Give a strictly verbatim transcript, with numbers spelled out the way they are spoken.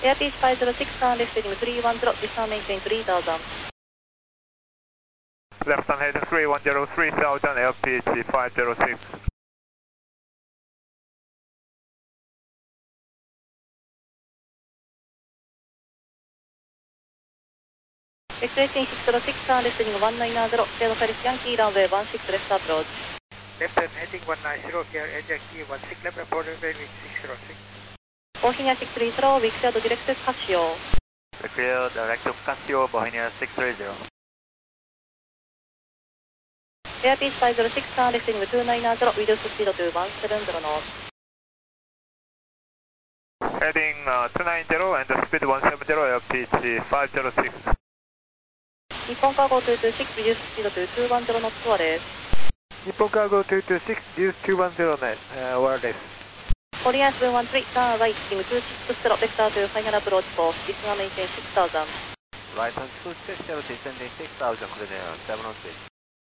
Airbus five zero six, turn left heading three one zero, descend maintain three thousand. Left on heading three one zero, three thousand, L P H five zero six. X-ray six zero six, turn left heading one nine zero, clear Paris Yankee runway one six left approach. Left turn heading one nine zero, clear Yankee one six left approach runway six zero six. Bohemia six three zero, we cleared direct to Casio. We clear direct to Casio, Bohemia six three zero. Airbus five zero six, turn left heading two nine zero, reduce speed to one seven zero knots. Heading uh, two nine zero and the speed one seven zero, L P H five zero six. Nippon Cargo two two six, reduce speed to two one zero knots wireless. Nippon Cargo two two six, reduce two one zero net, uh, wireless. Korean seven one three, turn right heading two six zero, vector to final approach course, descend maintain six thousand. Right on two six zero, descending six thousand, Korean seven one three.